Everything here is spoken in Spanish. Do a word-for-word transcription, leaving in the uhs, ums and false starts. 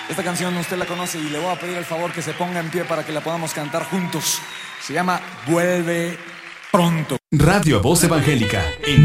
Esta canción usted la conoce y le voy a pedir el favor que se ponga en pie para que la podamos cantar juntos. Se llama Vuelve Pronto. Radio Voz Evangélica. En